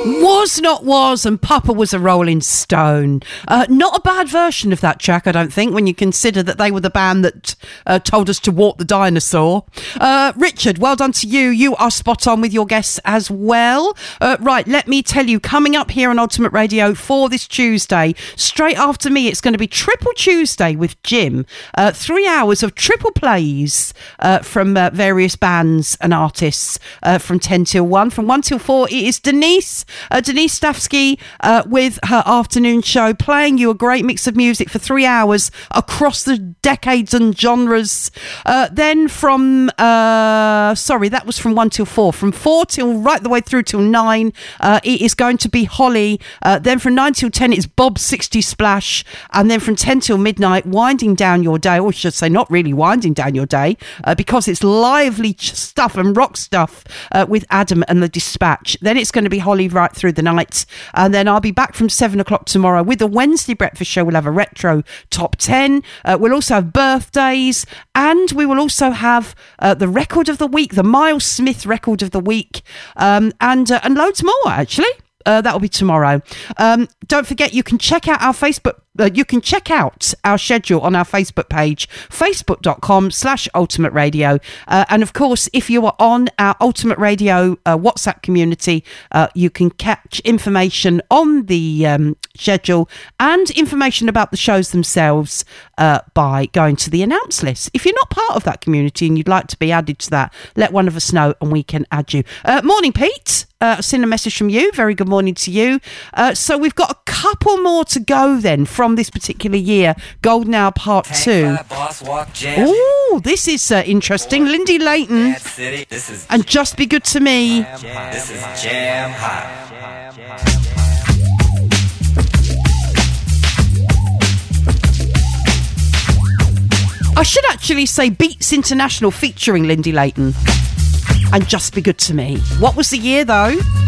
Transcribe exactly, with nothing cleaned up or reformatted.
Was Not Was, and Papa Was a Rolling Stone. Uh, not a bad version of that track, I don't think, when you consider that they were the band that uh, told us to walk the dinosaur. Uh, Richard, well done to you. You are spot on with your guests as well. Uh, right, let me tell you, coming up here on Ultimate Radio for this Tuesday, straight after me, it's going to be Triple Tuesday with Jim. Uh, three hours of triple plays uh, from uh, various bands and artists uh, from ten till one. From one till four, it is Denise. Uh, Denise Stafsky uh, with her afternoon show, playing you a great mix of music for three hours across the decades and genres. Uh, then from, uh, sorry, that was from one till four. From four till right the way through till nine, uh, it is going to be Holly. Uh, then from nine till ten, it's Bob sixty Splash. And then from ten till midnight, winding down your day, or I should say not really winding down your day, uh, because it's lively stuff and rock stuff uh, with Adam and the Dispatch. Then it's going to be Holly right through the night, and then I'll be back from seven o'clock tomorrow with the Wednesday breakfast show. We'll have a retro top ten. Uh, we'll also have birthdays, and we will also have uh, the record of the week, the Miles Smith record of the week, um, and uh, and loads more actually. Uh, that'll be tomorrow. Um, don't forget, you can check out our Facebook. Uh, you can check out our schedule on our Facebook page, facebook.com slash Ultimate Radio. Uh, and of course, if you are on our Ultimate Radio uh, WhatsApp community, uh, you can catch information on the um, schedule and information about the shows themselves uh, by going to the announce list. If you're not part of that community and you'd like to be added to that, let one of us know and we can add you. Uh, morning, Pete. Uh, I've seen a message from you. Very good morning to you. Uh, so we've got a couple more to go then from this particular year. Golden Hour Part two. Oh, this is uh, interesting. Lindy Layton and Just Be Good to Me. This is Jam Hot. I should actually say Beats International featuring Lindy Layton and Just Be Good to Me. What was the year though?